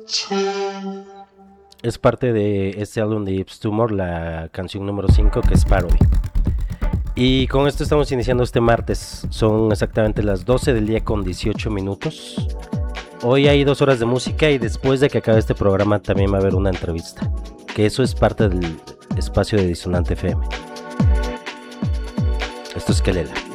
Es parte de este álbum de Yves Tumor, la canción número 5, que es Parody. Y con esto estamos iniciando este martes. Son exactamente las 12 del día con 18 minutos. Hoy hay 2 horas de música y después de que acabe este programa también va a haber una entrevista. Que eso es parte del espacio de Disonante FM. Esto es Kelela.